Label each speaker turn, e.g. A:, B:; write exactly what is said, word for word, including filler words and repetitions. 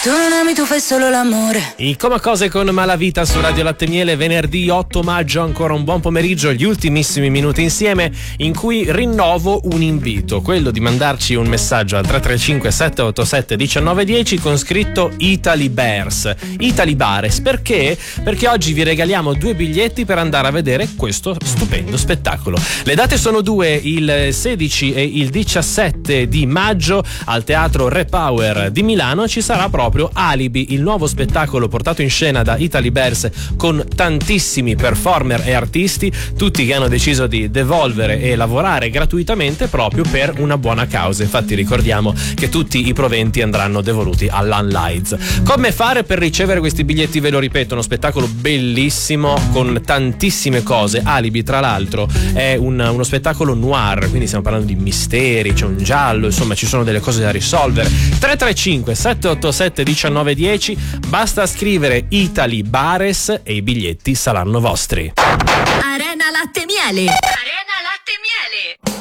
A: Tu non ami, tu fai solo l'amore.
B: I Coma Cose con Malavita su Radio Latte Miele, venerdì otto maggio, ancora un buon pomeriggio, gli ultimissimi minuti insieme in cui rinnovo un invito, quello di mandarci un messaggio al tre tre cinque sette otto sette uno nove uno zero con scritto Italy Bears, Italy Bares, perché? Perché oggi vi regaliamo due biglietti per andare a vedere questo stupendo spettacolo. Le date sono due, il sedici e il diciassette di maggio al Teatro Repower di Milano ci sarà proprio Alibi, il nuovo spettacolo portato in scena da Italy Bears con tantissimi performer e artisti, tutti che hanno deciso di devolvere e lavorare gratuitamente proprio per una buona causa. Infatti ricordiamo che tutti i proventi andranno devoluti all'Unlights. Come fare per ricevere questi biglietti? Ve lo ripeto, uno spettacolo bellissimo con tantissime cose. Alibi, tra l'altro, è un, uno spettacolo noir, quindi stiamo parlando di misteri, c'è un giallo, insomma ci sono delle cose da risolvere. tre tre cinque sette otto sette uno nove uno zero, basta scrivere Italy Bares e i biglietti saranno vostri.
A: Arena Latte Miele.